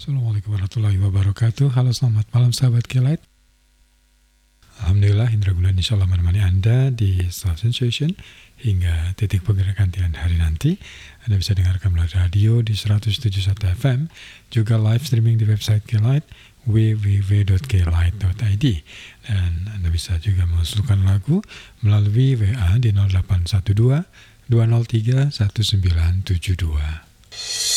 Assalamualaikum warahmatullahi wabarakatuh. Halo, selamat malam sahabat Kelight. Alhamdulillah, Indra Gunan insya Allah menemani Anda di Soul Sensation hingga titik pergantian hari nanti. Anda bisa dengarkan melalui radio di 107.1 FM, juga live streaming di website Kelight www.kelight.id, dan Anda bisa juga mengusulkan lagu melalui WA di 0812 203 1972.